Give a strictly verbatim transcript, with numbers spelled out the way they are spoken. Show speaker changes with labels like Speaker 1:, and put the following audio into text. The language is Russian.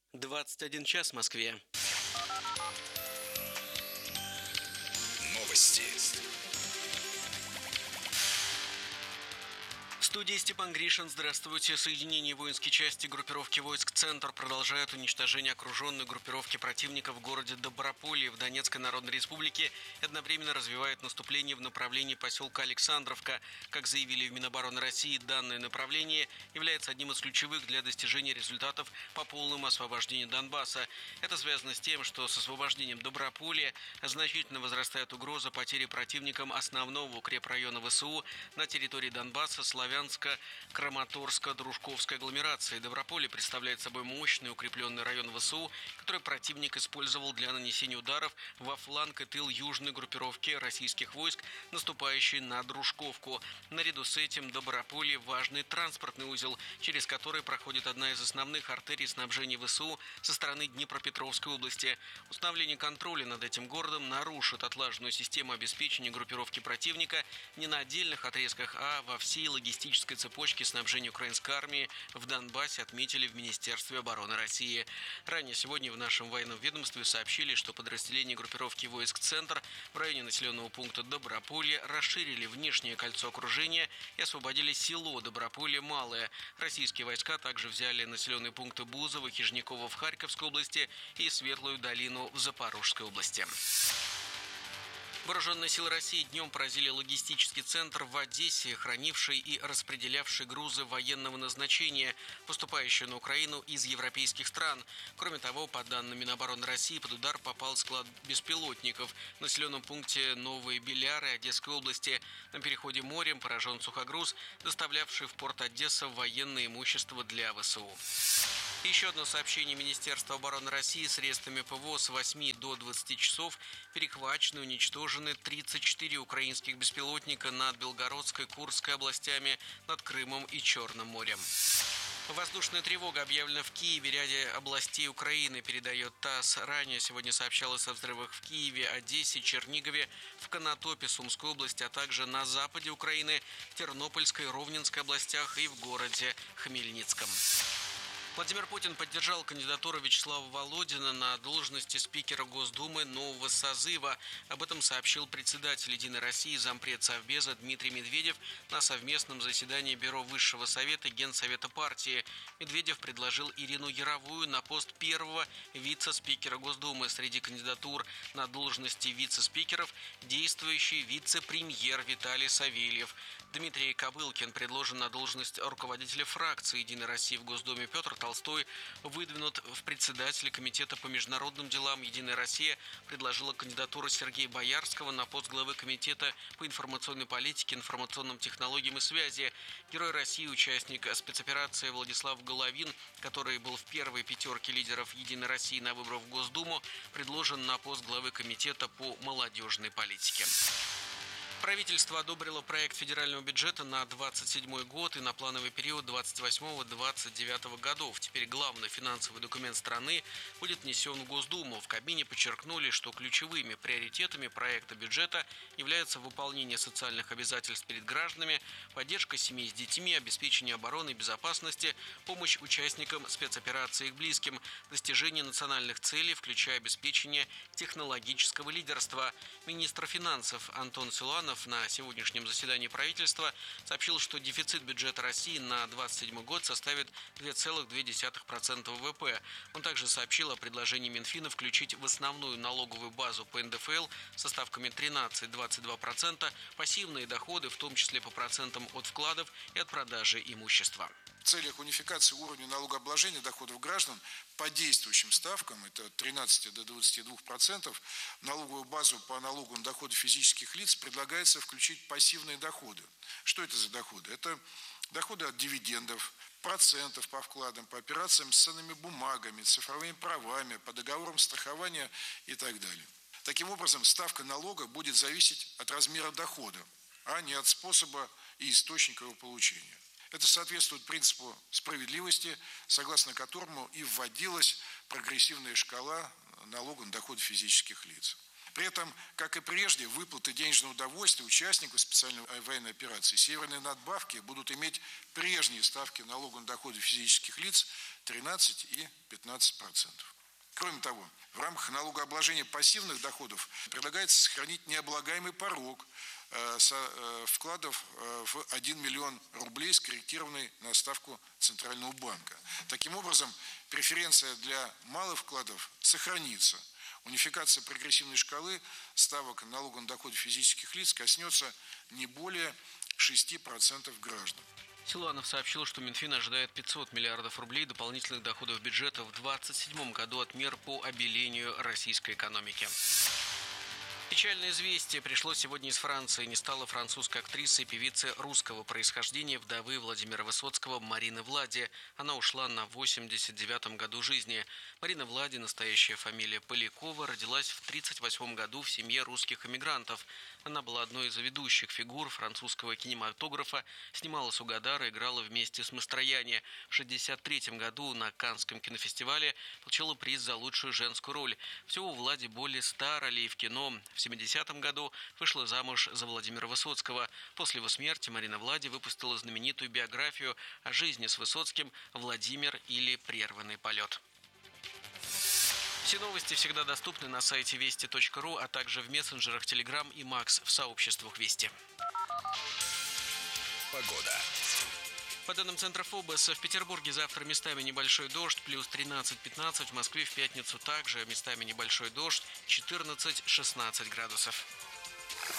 Speaker 1: двадцать один час в Москве.
Speaker 2: Новости.
Speaker 1: В студии Степан Гришин. Здравствуйте. Соединение воинской части группировки войск «Центр» продолжают уничтожение окруженной группировки противника в городе Доброполье в Донецкой Народной Республике и одновременно развивает наступление в направлении поселка Александровка. Как заявили в Минобороны России, данное направление является одним из ключевых для достижения результатов по полному освобождению Донбасса. Это связано с тем, что с освобождением Доброполья значительно возрастает угроза потери противником основного укрепрайона ВСУ на территории Донбасса, Славянска, Краматорска, Дружковской агломерации. Доброполье представляет собой мощный укрепленный район ВСУ, который противник использовал для нанесения ударов во фланг и тыл южной группировки российских войск, наступающей на Дружковку. Наряду с этим Доброполье – важный транспортный узел, через который проходит одна из основных артерий снабжения ВСУ со стороны Днепропетровской области. Установление контроля над этим городом нарушит отлаженную систему обеспечения группировки противника не на отдельных отрезках, а во всей логистической цепочке снабжения украинской армии в Донбассе, отметили в Министерстве обороны России. Ранее сегодня в нашем военном ведомстве сообщили, что подразделения группировки войск «Центр» в районе населенного пункта Доброполье расширили внешнее кольцо окружения и освободили село Доброполье-Малое. Российские войска также взяли населенные пункты Бузово, Хижниково в Харьковской области и Светлую долину в Запорожской области. Вооруженные силы России днем поразили логистический центр в Одессе, хранивший и распределявший грузы военного назначения, поступающие на Украину из европейских стран. Кроме того, по данным Минобороны России, под удар попал склад беспилотников в населенном пункте Новые Беляры Одесской области. На переходе морем поражен сухогруз, доставлявший в порт Одесса военное имущество для ВСУ. Еще одно сообщение Министерства обороны России: средствами ПВО с восьми до двадцати часов перехвачены и уничтожены тридцать четыре украинских беспилотника над Белгородской, Курской областями, над Крымом и Черным морем. Воздушная тревога объявлена в Киеве, ряде областей Украины, передает ТАСС. Ранее сегодня сообщалось о взрывах в Киеве, Одессе, Чернигове, в Конотопе, Сумской области, а также на западе Украины, в Тернопольской, Ровненской областях и в городе Хмельницком. Владимир Путин поддержал кандидатуру Вячеслава Володина на должности спикера Госдумы нового созыва. Об этом сообщил председатель «Единой России», зампред Совбеза Дмитрий Медведев на совместном заседании Бюро Высшего Совета и Генсовета партии. Медведев предложил Ирину Яровую на пост первого вице-спикера Госдумы. Среди кандидатур на должности вице-спикеров действующий вице-премьер Виталий Савельев. Дмитрий Кобылкин предложен на должность руководителя фракции «Единой России» в Госдуме. Петр Толстой выдвинут в председателя Комитета по международным делам. «Единая Россия» предложила кандидатуру Сергея Боярского на пост главы Комитета по информационной политике, информационным технологиям и связи. Герой России, участник спецоперации Владислав Головин, который был в первой пятерке лидеров «Единой России» на выборах в Госдуму, предложен на пост главы Комитета по молодежной политике. Правительство одобрило проект федерального бюджета на двадцать седьмой год и на плановый период двадцать восьмого — двадцать девятого годов. Теперь главный финансовый документ страны будет внесен в Госдуму. В Кабмине подчеркнули, что ключевыми приоритетами проекта бюджета являются выполнение социальных обязательств перед гражданами, поддержка семей с детьми, обеспечение обороны и безопасности, помощь участникам спецоперации и их близким, достижение национальных целей, включая обеспечение технологического лидерства. Министр финансов Антон Силуанов на сегодняшнем заседании правительства сообщил, что дефицит бюджета России на двадцать седьмой год составит две целых две десятых процента ВВП. Он также сообщил о предложении Минфина включить в основную налоговую базу по эн дэ эф эл со ставками тринадцать — двадцать два процента пассивные доходы, в том числе по процентам от вкладов и от продажи имущества.
Speaker 3: В целях унификации уровня налогообложения доходов граждан по действующим ставкам, это от тринадцати до двадцати двух процентов, в налоговую базу по налогу на доходы физических лиц предлагается включить пассивные доходы. Что это за доходы? Это доходы от дивидендов, процентов по вкладам, по операциям с ценными бумагами, цифровыми правами, по договорам страхования и так далее. Таким образом, ставка налога будет зависеть от размера дохода, а не от способа и источника его получения. Это соответствует принципу справедливости, согласно которому и вводилась прогрессивная шкала налога на доходы физических лиц. При этом, как и прежде, выплаты денежного удовольствия участников специальной военной операции, северные надбавки будут иметь прежние ставки налога на доходы физических лиц тринадцать и пятнадцать процентов. Кроме того, в рамках налогообложения пассивных доходов предлагается сохранить необлагаемый порог вкладов в один миллион рублей, скорректированный на ставку Центрального банка. Таким образом, преференция для малых вкладов сохранится. Унификация прогрессивной шкалы ставок налога на доходы физических лиц коснется не более шести процентов граждан.
Speaker 1: Силуанов сообщил, что Минфин ожидает пятьсот миллиардов рублей дополнительных доходов бюджета в две тысячи двадцать седьмом году от мер по обелению российской экономики. Печальное известие пришло сегодня из Франции. Не стало французской актрисы и певицы русского происхождения вдовы Владимира Высоцкого Марины Влади. Она ушла на восемьдесят девятом году жизни. Марина Влади, настоящая фамилия Полякова, родилась в тридцать восьмом году в семье русских эмигрантов. Она была одной из ведущих фигур французского кинематографа, снималась у Годара, играла вместе с Мастрояни. В шестьдесят третьем году на Каннском кинофестивале получила приз за лучшую женскую роль. Всего у Влади более ста ролей в кино. В семидесятом году вышла замуж за Владимира Высоцкого. После его смерти Марина Влади выпустила знаменитую биографию о жизни с Высоцким «Владимир или прерванный полет». Все новости всегда доступны на сайте вести точка ру, а также в мессенджерах Telegram и Макс в сообществах Вести.
Speaker 2: Погода.
Speaker 1: По данным Центра ФОБОС, в Петербурге завтра местами небольшой дождь, плюс тринадцать-пятнадцать, в Москве в пятницу также местами небольшой дождь, четырнадцать-шестнадцать градусов.